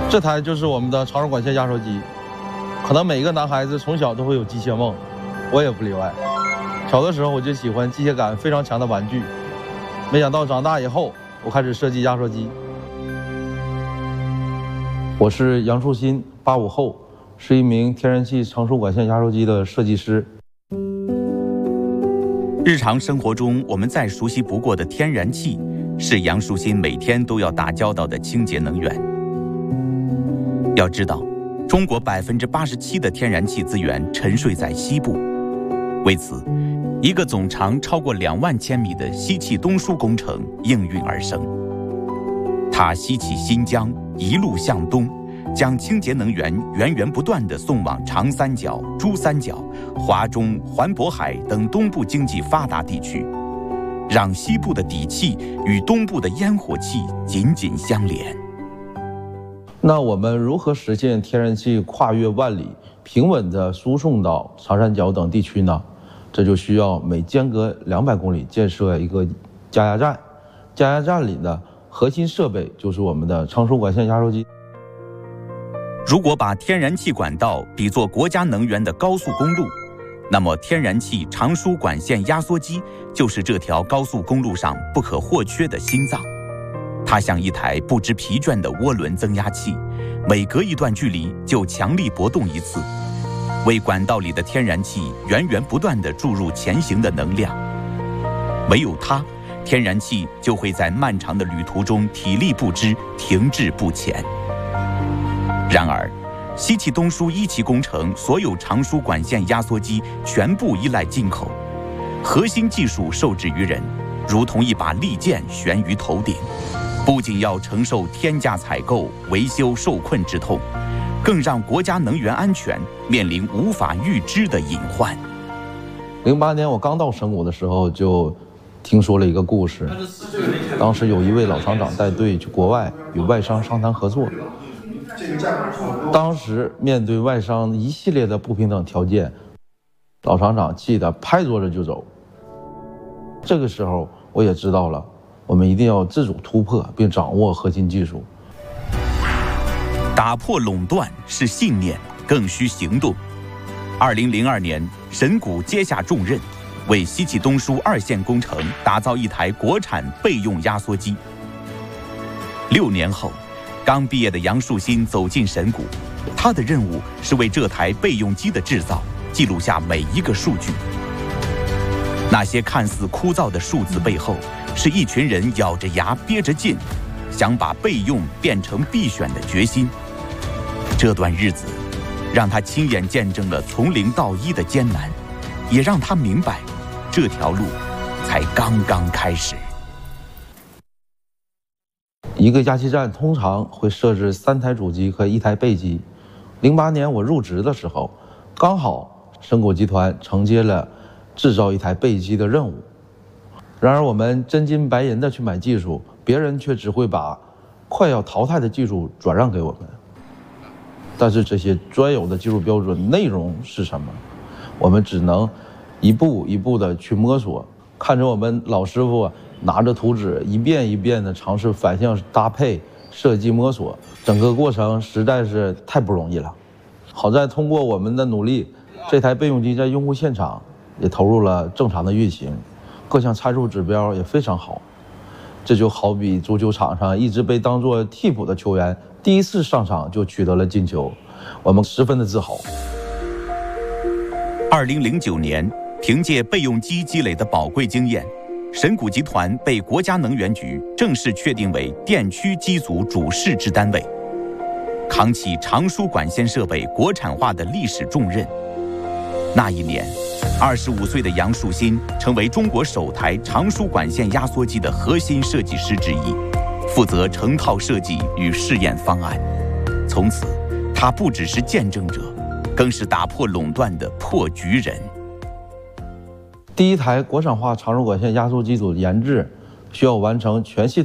这台就是我们的长寿管线压缩机。可能每一个男孩子从小都会有机械梦，我也不例外。小的时候我就喜欢机械感非常强的玩具，没想到长大以后，我开始设计压缩机。我是杨树新，85后，是一名天然气长寿管线压缩机的设计师。 日常生活中，我们再熟悉不过的天然气，是杨树新每天都要打交道的清洁能源。要知道，中国87%的天然气资源沉睡在西部，为此，一个总长超过2万千米的西气东输工程应运而生。它西起新疆，一路向东，将清洁能源源源不断地送往长三角、珠三角、华中、环渤海等东部经济发达地区，让西部的底气与东部的烟火气紧紧相连。 那我们如何实现天然气跨越万里，平稳地输送到长三角等地区呢？这就需要每间隔200公里建设一个加压站，加压站里的核心设备就是我们的长寿管线压缩机。 如果把天然气管道比作国家能源的高速公路，那么天然气长输管线压缩机就是这条高速公路上不可或缺的心脏。它像一台不知疲倦的涡轮增压器，每隔一段距离就强力搏动一次，为管道里的天然气源源不断地注入前行的能量。没有它，天然气就会在漫长的旅途中体力不支，停滞不前。然而，西气东输1期工程所有长输管线压缩机全部依赖进口，核心技术受制于人，如同一把利剑悬于头顶，不仅要承受天价采购、维修受困之痛，更让国家能源安全面临无法预知的隐患。 08年我刚到神谷的时候，就听说了一个故事。当时有一位老厂长带队去国外与外商商谈合作，当时面对外商一系列的不平等条件，老厂长气得拍桌子就走。这个时候我也知道了，我们一定要自主突破并掌握核心技术。 打破垄断是信念，更需行动。2002年，神谷接下重任，为西气东输2线工程打造一台国产备用压缩机。6年后，刚毕业的杨树新走进神谷，他的任务是为这台备用机的制造记录下每一个数据。那些看似枯燥的数字背后，是一群人咬着牙憋着劲，想把备用变成必选的决心。这段日子，让他亲眼见证了从0到1的艰难，也让他明白，这条路才刚刚开始。 一个压气站通常会设置3台主机和1台备机。08年我入职的时候，刚好神谷集团承接了制造1台备机的任务。然而我们真金白银的去买技术，别人却只会把快要淘汰的技术转让给我们。但是这些专有的技术标准内容是什么？我们只能一步一步的去摸索，看着我们老师傅拿着图纸一遍一遍的尝试反向搭配、设计、摸索，整个过程实在是太不容易了。好在通过我们的努力，这台备用机在用户现场也投入了正常的运行，各项参数指标也非常好。这就好比足球场上一直被当作替补的球员，第一次上场就取得了进球，我们十分的自豪。 2009年，凭借备用机积累的宝贵经验，神谷集团被国家能源局正式确定为电区机组主事制单位，扛起长输管线设备国产化的历史重任。那一年，25岁的杨树新成为中国首台长输管线压缩机的核心设计师之一，负责成套设计与试验方案。从此，他不只是见证者，更是打破垄断的破局人。 第一台国产化长输管线压缩机组的研制需要完成全系统